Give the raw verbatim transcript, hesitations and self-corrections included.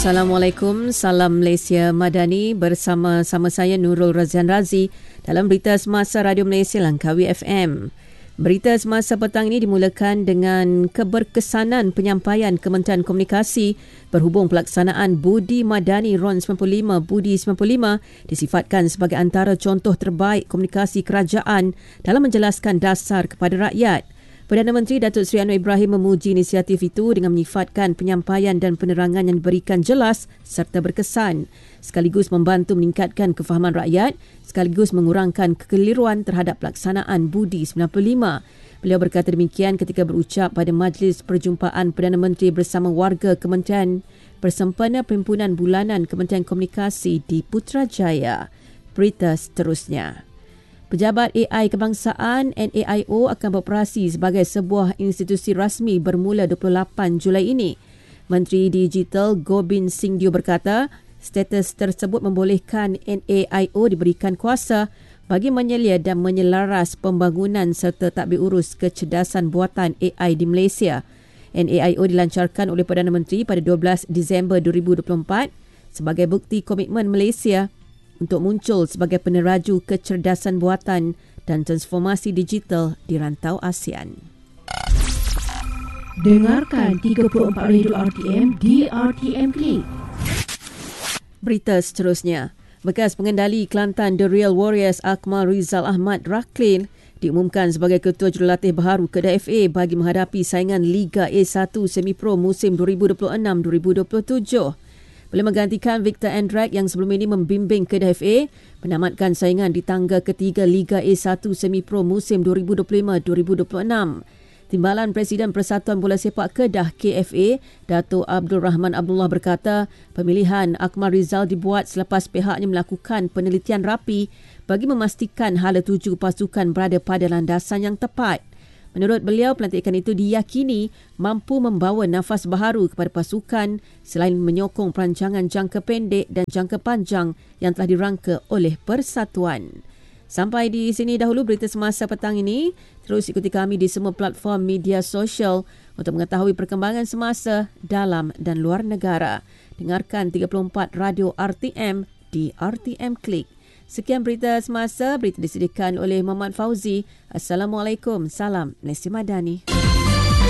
Assalamualaikum, salam Malaysia Madani, bersama-sama saya Nurul Razian Razi dalam Berita Semasa Radio Malaysia Langkawi F M. Berita Semasa petang ini dimulakan dengan keberkesanan penyampaian Kementerian Komunikasi berhubung pelaksanaan Budi Madani R O N sembilan puluh lima Budi sembilan puluh lima disifatkan sebagai antara contoh terbaik komunikasi kerajaan dalam menjelaskan dasar kepada rakyat. Perdana Menteri Datuk Seri Anwar Ibrahim memuji inisiatif itu dengan menyifatkan penyampaian dan penerangan yang diberikan jelas serta berkesan, sekaligus membantu meningkatkan kefahaman rakyat, sekaligus mengurangkan kekeliruan terhadap pelaksanaan Budi sembilan puluh lima. Beliau berkata demikian ketika berucap pada Majlis Perjumpaan Perdana Menteri bersama warga Kementerian bersempena Perhimpunan Bulanan Kementerian Komunikasi di Putrajaya. Berita seterusnya. Pejabat A I Kebangsaan N A I O akan beroperasi sebagai sebuah institusi rasmi bermula dua puluh lapan Julai ini. Menteri Digital Gobind Singh Deo berkata, status tersebut membolehkan N A I O diberikan kuasa bagi menyelia dan menyelaras pembangunan serta tadbir urus kecerdasan buatan A I di Malaysia. N A I O dilancarkan oleh Perdana Menteri pada dua belas Disember dua ribu dua puluh empat sebagai bukti komitmen Malaysia untuk muncul sebagai peneraju kecerdasan buatan dan transformasi digital di rantau ASEAN. Dengarkan tiga puluh empat Radio R T M di R T M Click. Berita seterusnya. Bekas pengendali Kelantan The Real Warriors Akmal Rizal Ahmad Raklin diumumkan sebagai Ketua Jurulatih baharu Kedah F A bagi menghadapi saingan Liga A satu Semi Pro musim dua ribu dua puluh enam dua ribu dua puluh tujuh. Beliau menggantikan Victor Andrak yang sebelum ini membimbing Kedah F A menamatkan saingan di tangga ketiga Liga A satu Semi Pro musim dua ribu dua puluh lima dua ribu dua puluh enam. Timbalan Presiden Persatuan Bola Sepak Kedah K F A, Dato' Abdul Rahman Abdullah berkata, pemilihan Akmal Rizal dibuat selepas pihaknya melakukan penelitian rapi bagi memastikan hala tuju pasukan berada pada landasan yang tepat. Menurut beliau, pelantikan itu diyakini mampu membawa nafas baharu kepada pasukan selain menyokong perancangan jangka pendek dan jangka panjang yang telah dirangka oleh Persatuan. Sampai di sini dahulu berita semasa petang ini. Terus ikuti kami di semua platform media sosial untuk mengetahui perkembangan semasa dalam dan luar negara. Dengarkan tiga puluh empat Radio R T M di R T M Click. Sekian berita semasa, berita disediakan oleh Muhammad Fauzi. Assalamualaikum, salam Malaysia Madani.